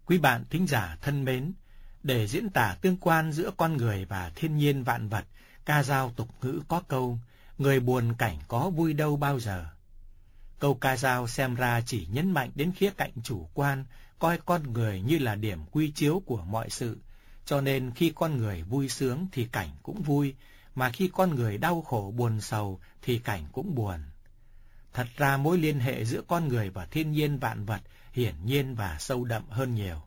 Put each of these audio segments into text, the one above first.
Quý bạn thính giả thân mến, để diễn tả tương quan giữa con người và thiên nhiên vạn vật, ca dao tục ngữ có câu, người buồn cảnh có vui đâu bao giờ. Câu ca dao xem ra chỉ nhấn mạnh đến khía cạnh chủ quan, coi con người như là điểm quy chiếu của mọi sự, cho nên khi con người vui sướng thì cảnh cũng vui, mà khi con người đau khổ buồn sầu thì cảnh cũng buồn. Thật ra mối liên hệ giữa con người và thiên nhiên vạn vật hiển nhiên và sâu đậm hơn nhiều.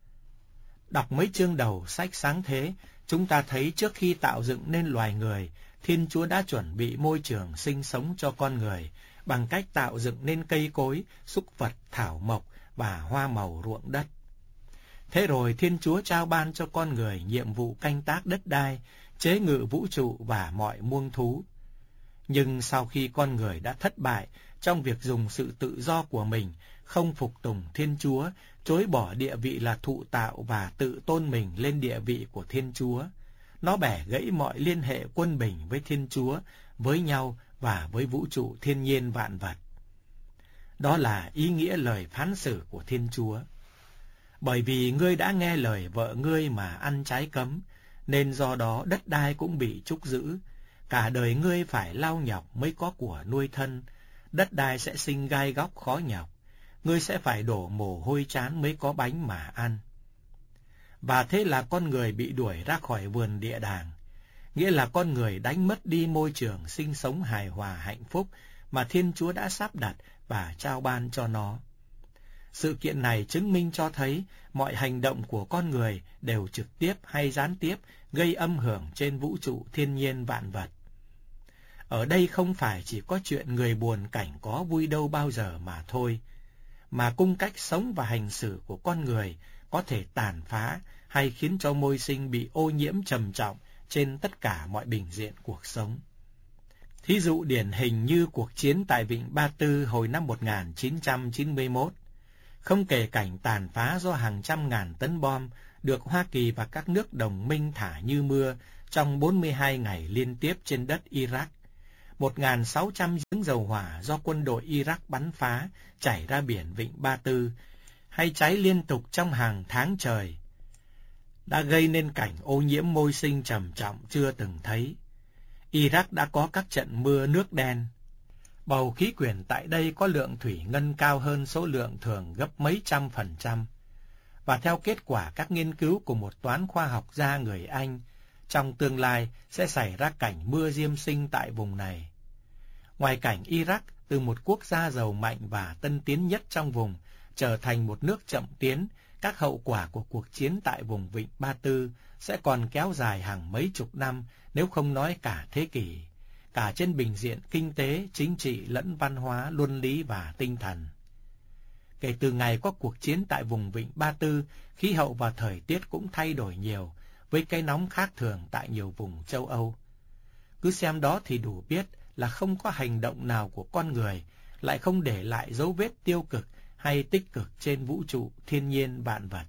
Đọc mấy chương đầu sách Sáng Thế, chúng ta thấy trước khi tạo dựng nên loài người, Thiên Chúa đã chuẩn bị môi trường sinh sống cho con người bằng cách tạo dựng nên cây cối, súc vật, thảo mộc và hoa màu ruộng đất. Thế rồi Thiên Chúa trao ban cho con người nhiệm vụ canh tác đất đai, chế ngự vũ trụ và mọi muông thú. Nhưng sau khi con người đã thất bại trong việc dùng sự tự do của mình, không phục tùng Thiên Chúa, chối bỏ địa vị là thụ tạo và tự tôn mình lên địa vị của Thiên Chúa, nó bẻ gãy mọi liên hệ quân bình với Thiên Chúa, với nhau và với vũ trụ thiên nhiên vạn vật. Đó là ý nghĩa lời phán xử của Thiên Chúa. Bởi vì ngươi đã nghe lời vợ ngươi mà ăn trái cấm, nên do đó đất đai cũng bị trúc giữ. Cả đời ngươi phải lao nhọc mới có của nuôi thân, đất đai sẽ sinh gai góc khó nhọc, ngươi sẽ phải đổ mồ hôi trán mới có bánh mà ăn. Và thế là con người bị đuổi ra khỏi vườn địa đàng, nghĩa là con người đánh mất đi môi trường sinh sống hài hòa hạnh phúc mà Thiên Chúa đã sắp đặt và trao ban cho nó. Sự kiện này chứng minh cho thấy mọi hành động của con người đều trực tiếp hay gián tiếp gây âm hưởng trên vũ trụ thiên nhiên vạn vật. Ở đây không phải chỉ có chuyện người buồn cảnh có vui đâu bao giờ mà thôi, mà cung cách sống và hành xử của con người có thể tàn phá hay khiến cho môi sinh bị ô nhiễm trầm trọng trên tất cả mọi bình diện cuộc sống. Thí dụ điển hình như cuộc chiến tại Vịnh Ba Tư hồi năm 1991, không kể cảnh tàn phá do hàng trăm ngàn tấn bom được Hoa Kỳ và các nước đồng minh thả như mưa trong 42 ngày liên tiếp trên đất Iraq, 1.600 giếng dầu hỏa do quân đội Iraq bắn phá chảy ra biển Vịnh Ba Tư, hay cháy liên tục trong hàng tháng trời, đã gây nên cảnh ô nhiễm môi sinh trầm trọng chưa từng thấy. Iraq đã có các trận mưa nước đen. Bầu khí quyển tại đây có lượng thủy ngân cao hơn số lượng thường gấp mấy trăm %. Và theo kết quả các nghiên cứu của một toán khoa học gia người Anh, trong tương lai sẽ xảy ra cảnh mưa diêm sinh tại vùng này. Ngoài cảnh Iraq từ một quốc gia giàu mạnh và tân tiến nhất trong vùng trở thành một nước chậm tiến, các hậu quả của cuộc chiến tại vùng Vịnh Ba Tư sẽ còn kéo dài hàng mấy chục năm, nếu không nói cả thế kỷ, cả trên bình diện kinh tế, chính trị lẫn văn hóa, luân lý và tinh thần. Kể từ ngày có cuộc chiến tại vùng Vịnh Ba Tư, khí hậu và thời tiết cũng thay đổi nhiều, với cái nóng khác thường tại nhiều vùng châu Âu. Cứ xem đó thì đủ biết là không có hành động nào của con người lại không để lại dấu vết tiêu cực hay tích cực trên vũ trụ thiên nhiên vạn vật.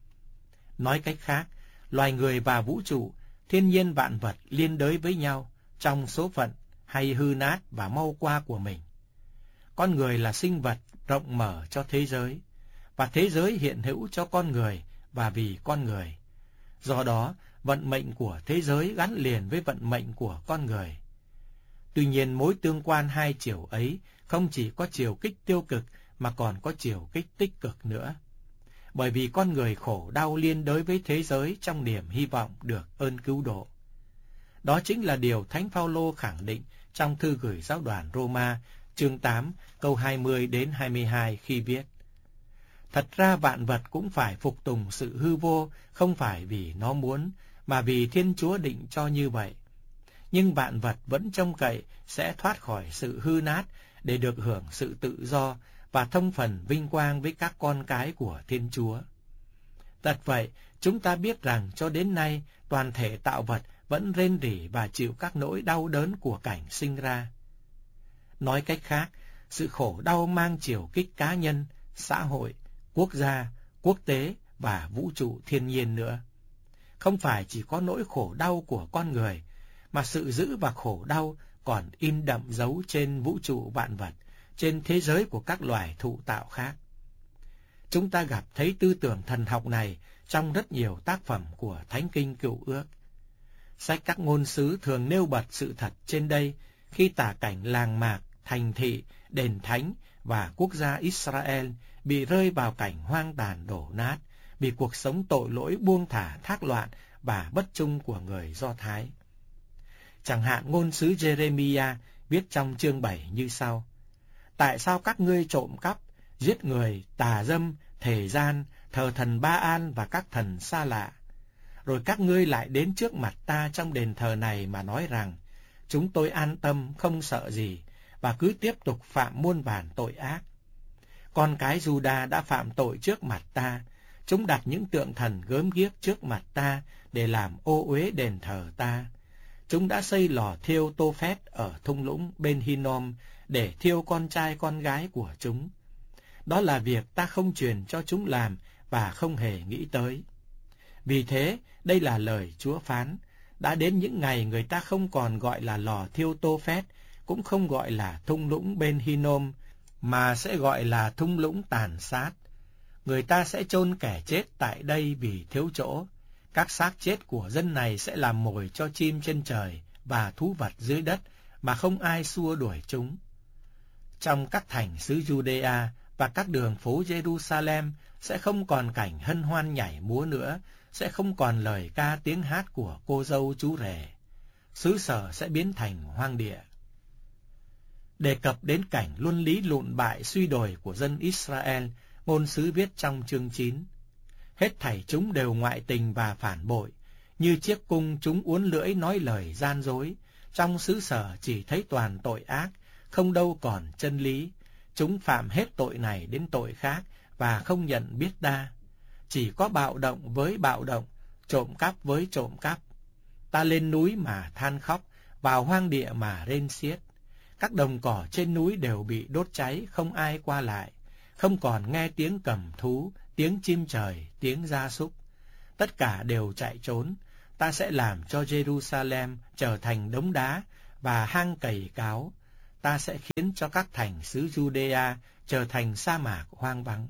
Nói cách khác, loài người và vũ trụ, thiên nhiên vạn vật liên đới với nhau trong số phận hay hư nát và mau qua của mình. Con người là sinh vật rộng mở cho thế giới, và thế giới hiện hữu cho con người và vì con người. Do đó, vận mệnh của thế giới gắn liền với vận mệnh của con người. Tuy nhiên, mối tương quan hai chiều ấy không chỉ có chiều kích tiêu cực mà còn có chiều kích tích cực nữa. Bởi vì con người khổ đau liên đới với thế giới trong niềm hy vọng được ơn cứu độ. Đó chính là điều Thánh Phaolô khẳng định trong thư gửi giáo đoàn Roma, chương 8, câu 20 đến 22 khi viết: Thật ra vạn vật cũng phải phục tùng sự hư vô, không phải vì nó muốn, mà vì Thiên Chúa định cho như vậy. Nhưng vạn vật vẫn trông cậy sẽ thoát khỏi sự hư nát để được hưởng sự tự do và thông phần vinh quang với các con cái của Thiên Chúa. Thật vậy, chúng ta biết rằng cho đến nay toàn thể tạo vật vẫn rên rỉ và chịu các nỗi đau đớn của cảnh sinh ra. Nói cách khác, sự khổ đau mang chiều kích cá nhân, xã hội, quốc gia, quốc tế và vũ trụ thiên nhiên nữa. Không phải chỉ có nỗi khổ đau của con người, mà sự dữ và khổ đau còn in đậm dấu trên vũ trụ vạn vật, trên thế giới của các loài thụ tạo khác. chúng ta gặp thấy tư tưởng thần học này trong rất nhiều tác phẩm của Thánh Kinh Cựu Ước. Sách các ngôn sứ thường nêu bật sự thật trên đây khi tả cảnh làng mạc, thành thị, đền thánh và quốc gia Israel bị rơi vào cảnh hoang tàn đổ nát vì cuộc sống tội lỗi buông thả thác loạn và bất trung của người Do Thái. Chẳng hạn ngôn sứ Jeremiah viết trong chương 7 như sau: Tại sao các ngươi trộm cắp, giết người, tà dâm, thề gian, thờ thần Ba-an và các thần xa lạ? Rồi các ngươi lại đến trước mặt ta trong đền thờ này mà nói rằng, chúng tôi an tâm, không sợ gì, và cứ tiếp tục phạm muôn vàn tội ác. Con cái Juda đã phạm tội trước mặt ta, chúng đặt những tượng thần gớm ghiếc trước mặt ta để làm ô uế đền thờ ta. Chúng đã xây lò thiêu Tô Phét ở thung lũng bên Hinnom để thiêu con trai con gái của chúng. Đó là việc ta không truyền cho chúng làm và không hề nghĩ tới. Vì thế, đây là lời Chúa phán, đã đến những ngày người ta không còn gọi là lò thiêu Tô Phét, cũng không gọi là thung lũng bên Hinnom, mà sẽ gọi là thung lũng tàn sát. Người ta sẽ chôn kẻ chết tại đây vì thiếu chỗ. Các xác chết của dân này sẽ làm mồi cho chim trên trời và thú vật dưới đất, mà không ai xua đuổi chúng. Trong các thành xứ Judea và các đường phố Jerusalem sẽ không còn cảnh hân hoan nhảy múa nữa, sẽ không còn lời ca tiếng hát của cô dâu chú rể. Xứ sở sẽ biến thành hoang địa. Đề cập đến cảnh luân lý lụn bại suy đồi của dân Israel, ngôn sứ viết trong chương 9: Hết thảy chúng đều ngoại tình và phản bội, như chiếc cung chúng uốn lưỡi nói lời gian dối. Trong xứ sở chỉ thấy toàn tội ác, không đâu còn chân lý. Chúng phạm hết tội này đến tội khác và không nhận biết đa. Chỉ có bạo động với bạo động, trộm cắp với trộm cắp. Ta lên núi mà than khóc, vào hoang địa mà rên xiết. Các đồng cỏ trên núi đều bị đốt cháy, không ai qua lại. Không còn nghe tiếng cầm thú, tiếng chim trời, tiếng gia súc. Tất cả đều chạy trốn. Ta sẽ làm cho Jerusalem trở thành đống đá và hang cày cáo. Ta sẽ khiến cho các thành xứ Judea trở thành sa mạc hoang vắng.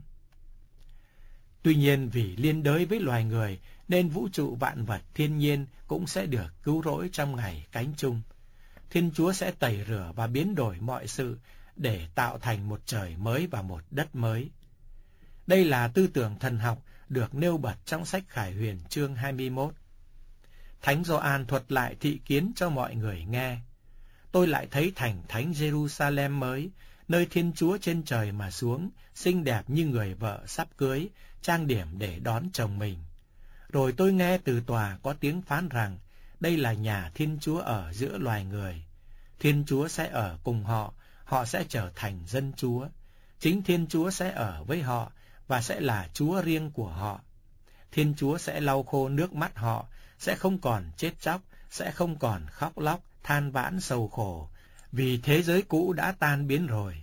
Tuy nhiên vì liên đới với loài người nên vũ trụ vạn vật thiên nhiên cũng sẽ được cứu rỗi trong ngày cánh chung. Thiên Chúa sẽ tẩy rửa và biến đổi mọi sự để tạo thành một trời mới và một đất mới. Đây là tư tưởng thần học được nêu bật trong sách Khải Huyền chương 21. Thánh Gioan thuật lại thị kiến cho mọi người nghe. Tôi lại thấy thành thánh Jerusalem mới, nơi Thiên Chúa trên trời mà xuống, xinh đẹp như người vợ sắp cưới, trang điểm để đón chồng mình. Rồi tôi nghe từ tòa có tiếng phán rằng, đây là nhà Thiên Chúa ở giữa loài người. Thiên Chúa sẽ ở cùng họ, họ sẽ trở thành dân Chúa. Chính Thiên Chúa sẽ ở với họ và sẽ là Chúa riêng của họ. Thiên Chúa sẽ lau khô nước mắt họ, sẽ không còn chết chóc, sẽ không còn khóc lóc, than vãn sầu khổ, vì thế giới cũ đã tan biến rồi.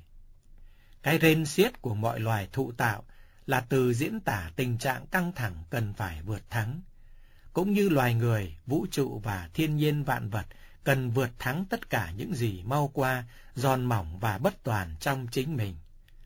Cái rên xiết của mọi loài thụ tạo là từ diễn tả tình trạng căng thẳng cần phải vượt thắng. Cũng như loài người, vũ trụ và thiên nhiên vạn vật cần vượt thắng tất cả những gì mau qua, giòn mỏng và bất toàn trong chính mình.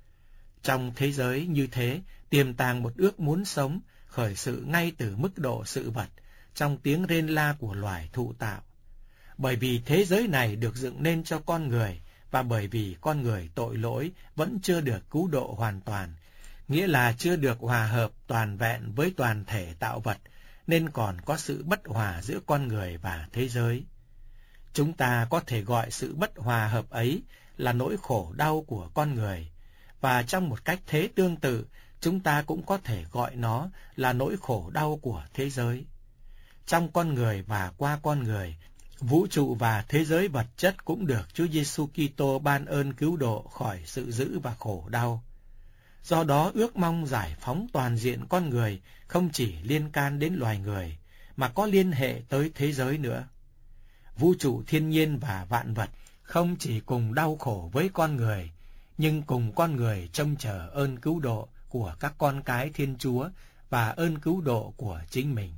Trong thế giới như thế, tiềm tàng một ước muốn sống, khởi sự ngay từ mức độ sự vật, trong tiếng rên la của loài thụ tạo. Bởi vì thế giới này được dựng nên cho con người, và bởi vì con người tội lỗi vẫn chưa được cứu độ hoàn toàn, nghĩa là chưa được hòa hợp toàn vẹn với toàn thể tạo vật, nên còn có sự bất hòa giữa con người và thế giới. Chúng ta có thể gọi sự bất hòa hợp ấy là nỗi khổ đau của con người, và trong một cách thế tương tự, chúng ta cũng có thể gọi nó là nỗi khổ đau của thế giới. Trong con người và qua con người, vũ trụ và thế giới vật chất cũng được Chúa Giêsu Kitô ban ơn cứu độ khỏi sự dữ và khổ đau. Do đó ước mong giải phóng toàn diện con người không chỉ liên can đến loài người, mà có liên hệ tới thế giới nữa. Vũ trụ thiên nhiên và vạn vật không chỉ cùng đau khổ với con người, nhưng cùng con người trông chờ ơn cứu độ của các con cái Thiên Chúa và ơn cứu độ của chính mình.